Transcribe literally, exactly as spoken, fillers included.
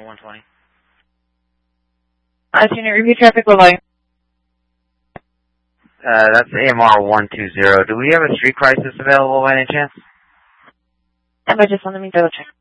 one twenty. Uh, can you repeat traffic low volume? Uh, that's A M R one two zero. Do we have a street crisis available by any chance? Um, I just want me to double check.